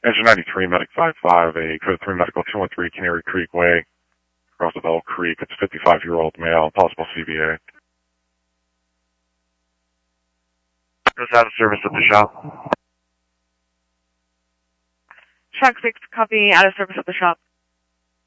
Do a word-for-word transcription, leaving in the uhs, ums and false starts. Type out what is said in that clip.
Engine ninety-three, Medic five five, a Code three Medical two one three Canary Creek Way, across of Elk Creek. It's a fifty-five-year-old male, possible C V A. Goes out of service at the shop. Shark six, copy, out of service at the shop.